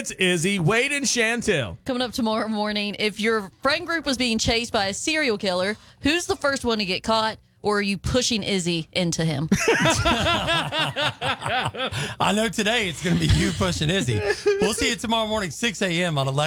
It's Izzy, Wade, and Chantel. Coming up tomorrow morning, if your friend group was being chased by a serial killer, who's the first one to get caught? Or are you pushing Izzy into him? I know today it's going to be you pushing Izzy. We'll see you tomorrow morning, 6 a.m. on Alexa.